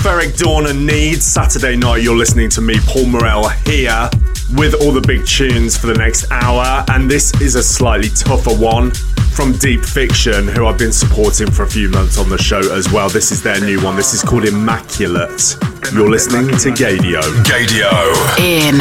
Ferric Dawn and Need. Saturday night, you're listening to me, Paul Morel, here with all the big tunes for the next hour. And this is a slightly tougher one from Deep Fiction, who I've been supporting for a few months on the show as well. This is their new one. This is called Immaculate. You're listening to Gaydio. Gaydio. In